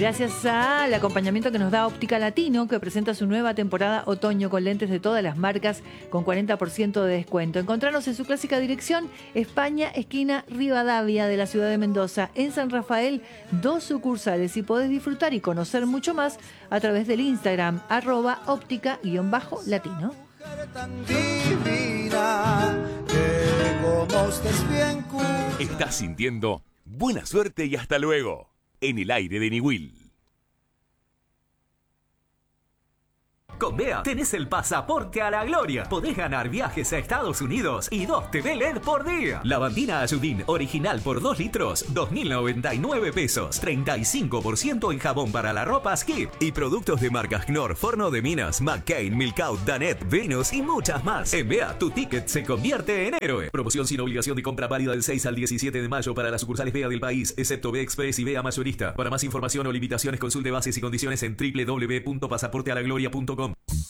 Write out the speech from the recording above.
Gracias al acompañamiento que nos da Óptica Latino, que presenta su nueva temporada otoño con lentes de todas las marcas con 40% de descuento. Encontrarnos en su clásica dirección, España, esquina Rivadavia de la ciudad de Mendoza. En San Rafael, 2 sucursales, y podés disfrutar y conocer mucho más a través del Instagram, @óptica_latino. Estás sintiendo buena suerte y hasta luego en el aire de Niwil. Con BEA tenés el pasaporte a la gloria. Podés ganar viajes a Estados Unidos y 2 TV LED por día. Lavandina Ayudín original por 2 litros, 2.099 pesos. 35% en jabón para la ropa Skip. Y productos de marcas Knorr, Forno de Minas, McCain, Milkout, Danet, Venus y muchas más. En BEA, tu ticket se convierte en héroe. Promoción sin obligación de compra válida del 6 al 17 de mayo para las sucursales BEA del país, excepto BEA Express y BEA Mayorista. Para más información o limitaciones, consulte bases y condiciones en www.pasaportealagloria.com.